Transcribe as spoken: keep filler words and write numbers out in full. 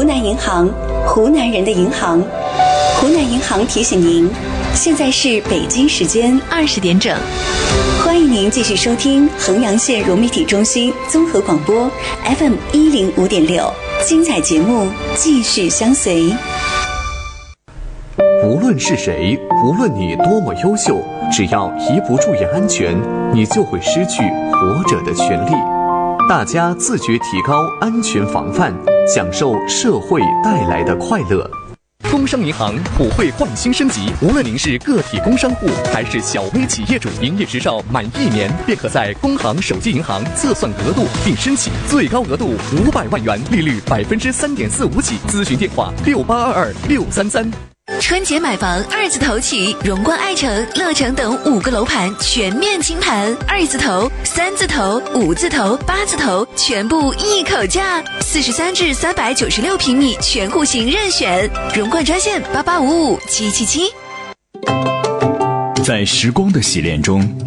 南银行，湖南人的银行。湖南银行提醒您，现在是北京时间二十点整。欢迎您继续收听衡阳县融媒体中心综合广播 F M 一零五点六，精彩节目继续相随。 无论是谁，无论你多么优秀，只要一不注意安全，你就会失去活着的权利。大家自觉提高安全防范，享受社会带来的快乐。 工商银行普惠换新升级，无论您是个体工商户还是小微企业主，营业执照满一年便可在工行手机银行测算额度并申请，最高额度五百万元，利率百分之三点四五起。咨询电话六八二二六三三。 春节买房二字头起，荣冠爱城、乐城等五个楼盘全面清盘，二字头、三字头、五字头、八字头全部一口价，四十三至三百九十六平米全户型任选。荣冠专线八八五五七七七。 在时光的洗练中，